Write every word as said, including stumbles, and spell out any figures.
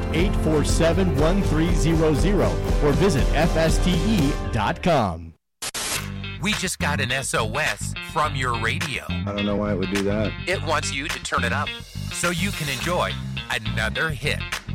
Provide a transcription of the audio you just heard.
eight four seven, one three zero zero or visit F S T E dot com. We just got an S O S from your radio. I don't know why it would do that. It wants you to turn it up so you can enjoy another hit.